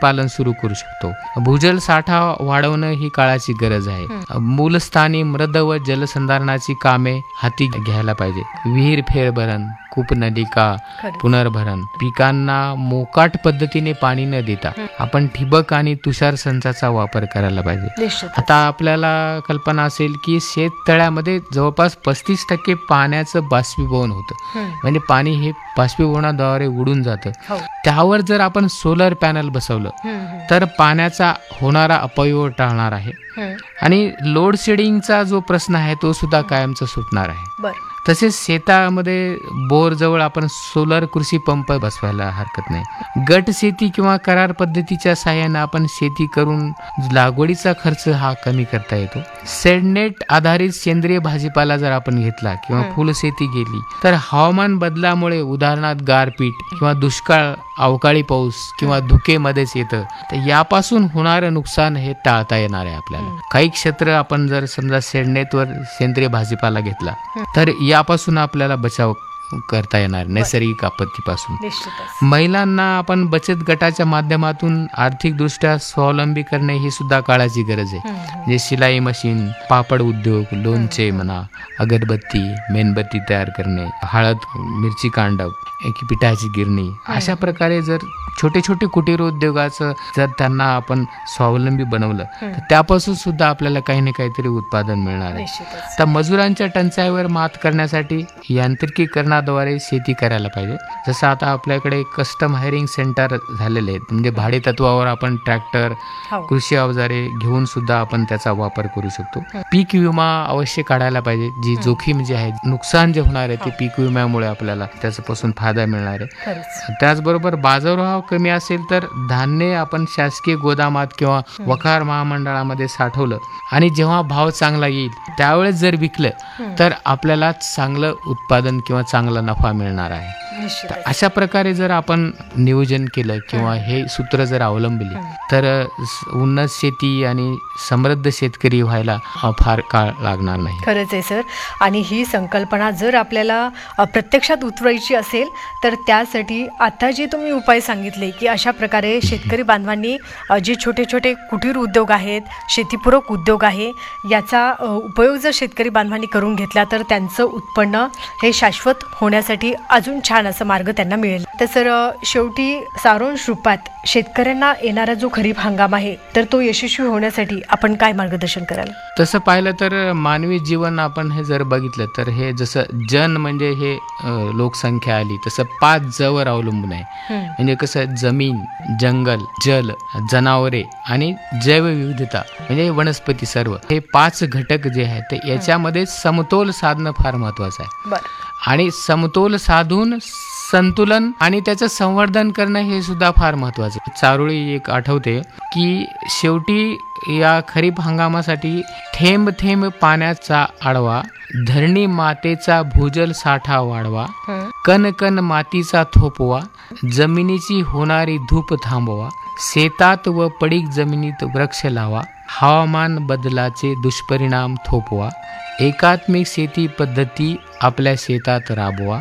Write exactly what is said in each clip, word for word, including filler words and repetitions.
मत्स्यपालन सुरू करू शकतो. भूजल साठा वाढवणं ही काळाची गरज आहे. मूलस्थानी मृद व जलसंधारणाची कामे हाती घ्यायला पाहिजे. विहीर फेरभरण, कूपनलिका पुनर्भरण, पिकांना मोकाट पद्धतीने पाणी न देता आपण ठिबक आणि तुषार संचाचा वापर करायला पाहिजे. आता आपल्याला कल्पना असेल की शेततळ्यामध्ये जवळपास पस्तीस टक्के पाण्याचं बाष्पीभवन होतं, म्हणजे पाणी हे बाष्पीभवनाद्वारे उडून जातं. त्यावर जर आपण सोलर पॅनल बसवलं तर पाण्याचा होणारा अपव्यय टाळणार आहे आणि लोड शेडिंगचा जो प्रश्न आहे तो सुद्धा कायमचा सुटणार आहे. तसेच शेतामध्ये बोर जवळ आपण सोलर कृषी पंप बसवायला हरकत नाही. गट शेती किंवा करार पद्धतीच्या साहाय्याने आपण शेती करून लागवडीचा खर्च हा कमी करता येतो. सेडनेट आधारित सेंद्रिय भाजीपाला जर आपण घेतला किंवा फुलशेती केली तर हवामान बदलामुळे उदाहरणार्थ गारपीट किंवा दुष्काळ, अवकाळी पाऊस किंवा धुके मध्येच येतं, तर यापासून होणारं नुकसान हे टाळता येणार आहे आपल्याला. काही क्षेत्र आपण जर समजा सेडनेटवर सेंद्रिय भाजीपाला घेतला तर यापासून आपल्याला बचाव करता येणार नैसर्गिक आपत्तीपासून. महिलांना आपण बचत गटाच्या माध्यमातून आर्थिकदृष्ट्या स्वावलंबी करणे ही सुद्धा काळाची गरज आहे. म्हणजे शिलाई मशीन, पापड उद्योग, लोणचे म्हणा, अगरबत्ती, मेणबत्ती तयार करणे, हळद, मिरची कांडप, पिठाची गिरणी, अशा प्रकारे जर छोटे छोटे कुटीर उद्योगाचं जर त्यांना आपण स्वावलंबी बनवलं तर त्यापासून सुद्धा आपल्याला काही ना काहीतरी उत्पादन मिळणार आहे. तर मजुरांच्या टंचाईवर मात करण्यासाठी यांत्रिकीकरणाद्वारे शेती करायला पाहिजे. जसं आता आपल्याकडे कस्टम हायरिंग सेंटर झालेले आहेत, म्हणजे भाडे तत्वावर आपण ट्रॅक्टर, कृषी अवजारे घेऊन सुद्धा आपण त्याचा वापर करू शकतो. पीक विमा अवश्य काढायला पाहिजे. जी जोखीम जी आहे, नुकसान जे होणार आहे ते पीक विम्यामुळे आपल्याला त्याच्यापासून फायदा मिळणार आहे. त्याचबरोबर बाजारभाव कमी असेल तर धान्य आपण शासकीय गोदामात किंवा वखार महामंडळामध्ये साठवलं आणि जेव्हा भाव चांगला येईल त्यावेळेस जर विकलं तर आपल्याला चांगलं उत्पादन किंवा चांगला नफा मिळणार आहे. अशा प्रकारे जर आपण नियोजन केलं किंवा हे सूत्र जर अवलंबली तर उन्नत शेती आणि समृद्ध शेतकरी व्हायला फार काळ लागणार नाही. खरंच आहे सर. आणि ही संकल्पना जर आपल्याला प्रत्यक्षात उतरवायची असेल तर त्यासाठी आता जे तुम्ही उपाय सांगितले की अशा प्रकारे शेतकरी बांधवांनी जे छोटे छोटे कुटीर उद्योग आहेत, शेतीपूरक उद्योग आहे, याचा उपयोग जर शेतकरी बांधवांनी करून घेतला तर त्यांचं उत्पन्न हे शाश्वत होण्यासाठी अजून छान असं मार्ग त्यांना मिळेल. तर सर, शेवटी सारांश रूपात शेतकऱ्यांना येणारा जो खरीप हंगाम आहे तर तो यशस्वी होण्यासाठी आपण काय मार्गदर्शन कराल? तसं पाहिलं तर मानवी जीवन आपण हे जर बघितलं तर हे जसं जन म्हणजे हे लोकसंख्या आली तसं पाच जवर अवलंबून आहे. म्हणजे कसं जमीन, जंगल, जल, जनावरे आणि जैवविविधता म्हणजे वनस्पती, सर्व हे पाच घटक जे आहेत ते याच्यामध्ये समतोल साधणं फार महत्वाचं आहे. आणि समतोल साधून संतुलन आणि त्याचं संवर्धन करणं हे सुद्धा फार महत्वाचं. चारोळी एक आठवते की शेवटी या खरीप हंगामासाठी थेंब थेंब पाण्याचा आडवा, धरणी मातेचा भूजल साठा वाढवा, कण कण मातीचा थोपवा, जमिनीची होणारी धूप थांबवा, शेतात व पडीक जमिनीत वृक्ष लावा, हवामान बदलाचे दुष्परिणाम थोपवा, एकात्मिक शेती पद्धती आपल्या शेतात राबवा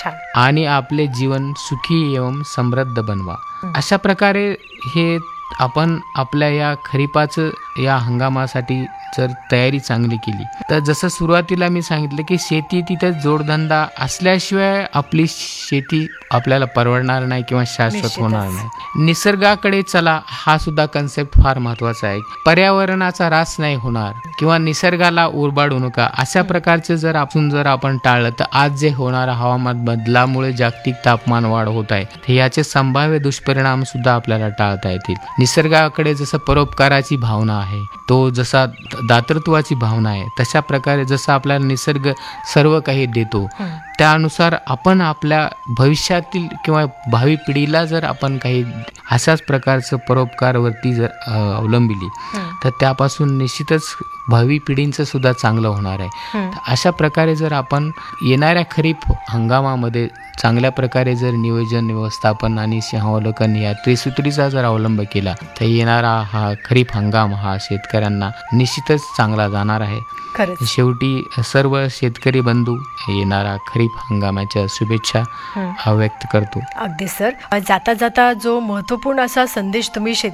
आणि आपले जीवन सुखी एवं समृद्ध बनवा. अशा प्रकारे हे आपण आपल्या या खरीपाचं या हंगामासाठी जर तयारी चांगली केली तर जसं सुरुवातीला मी सांगितलं की शेती तिथे जोडधंदा असल्याशिवाय आपली शेती आपल्याला परवडणार नाही किंवा शाश्वत होणार नाही. निसर्गाकडे चला हा सुद्धा कन्सेप्ट फार महत्वाचा आहे. पर्यावरणाचा ऱ्हास नाही होणार किंवा निसर्गाला उरबाडू नका अशा प्रकारचे जर आपण जर आपण टाळलं तर आज जे होणारा हवामान बदलामुळे जागतिक तापमान वाढ होत आहे याचे संभाव्य दुष्परिणाम सुद्धा आपल्याला टाळता येतील. निसर्गाकडे जसं परोपकाराची भावना आहे, तो जसा दातृत्वाची भावना आहे, तशा प्रकारे जसं आपल्याला निसर्ग सर्व काही देतो त्यानुसार आपण आपल्या भविष्यातील किंवा भावी पिढीला जर आपण काही अशाच प्रकारचं परोपकारवरती जर अवलंबिली तर त्यापासून निश्चितच भावी पिढींचं सुद्धा चांगलं होणार आहे. अशा प्रकारे जर आपण येणाऱ्या खरीप हंगामामध्ये चांगल्या प्रकारे जर नियोजन, व्यवस्थापन आणि सिंहावलोकन या त्रिसूत्रीचा जर अवलंब केला तर येणारा हा खरीप हंगाम हा शेतकऱ्यांना निश्चितच चांगला जाणार आहे. शेवटी सर्व शेतकरी बंधू येणारा खरीप हंगामाच्या शुभेच्छा व्यक्त करतो. अगदी सर, जाता जाता जो महत्वपूर्ण असा संदेश तुम्ही